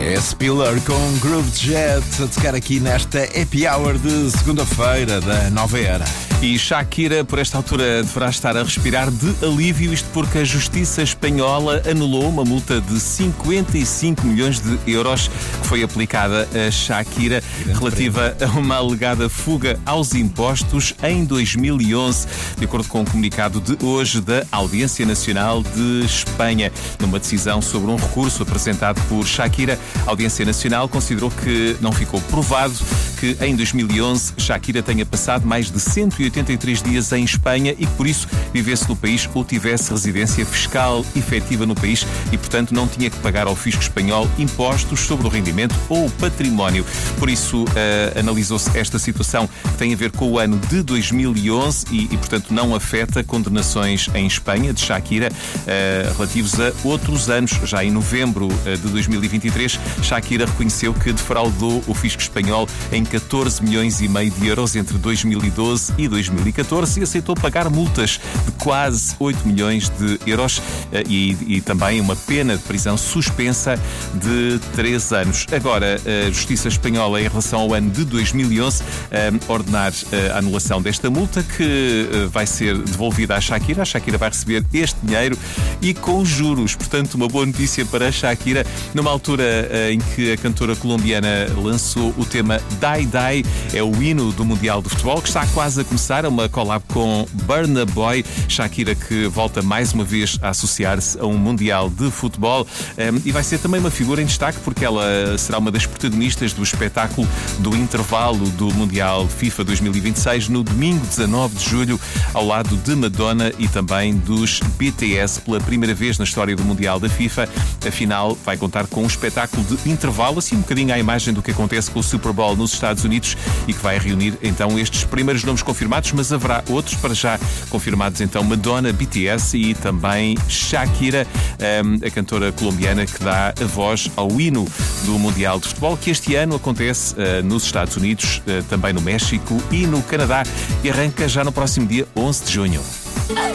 É Spiller com Groove Jet a tocar aqui nesta Happy Hour de segunda-feira da Nova Era. E Shakira, por esta altura, deverá estar a respirar de alívio, isto porque a Justiça Espanhola anulou uma multa de 55 milhões de euros que foi aplicada a Shakira, relativa a uma alegada fuga aos impostos em 2011, de acordo com o comunicado de hoje da Audiência Nacional de Espanha. Numa decisão sobre um recurso apresentado por Shakira, a Audiência Nacional considerou que não ficou provado que em 2011 Shakira tenha passado mais de 183 dias em Espanha e que por isso vivesse no país ou tivesse residência fiscal efetiva no país e, portanto, não tinha que pagar ao fisco espanhol impostos sobre o rendimento ou o património. Por isso, analisou-se esta situação que tem a ver com o ano de 2011 e portanto, não afeta condenações em Espanha de Shakira relativos a outros anos. Já em novembro de 2023, Shakira reconheceu que defraudou o fisco espanhol em 14 milhões e meio de euros entre 2012 e 2014 e aceitou pagar multas de quase 8 milhões de euros e também uma pena de prisão suspensa de 3 anos. Agora, a Justiça Espanhola, em relação ao ano de 2011, ordenar a anulação desta multa que vai ser devolvida à Shakira. A Shakira vai receber este dinheiro e com juros. Portanto, uma boa notícia para a Shakira, numa altura em que a cantora colombiana lançou o tema Die Die, é o hino do Mundial de Futebol, que está quase a começar, uma collab com Burna Boy. Shakira que volta mais uma vez a associar-se a um Mundial de Futebol e vai ser também uma figura em destaque porque ela será uma das protagonistas do espetáculo do intervalo do Mundial FIFA 2026 no domingo 19 de julho, ao lado de Madonna e também dos BTS, pela primeira vez na história do Mundial da FIFA. Afinal, vai contar com um espetáculo de intervalo, assim um bocadinho à imagem do que acontece com o Super Bowl nos Estados Unidos e que vai reunir então estes primeiros nomes confirmados, mas haverá outros para já confirmados, então Madonna, BTS e também Shakira, a cantora colombiana que dá a voz ao hino do Mundial de Futebol, que este ano acontece nos Estados Unidos, também no México e no Canadá e arranca já no próximo dia 11 de junho.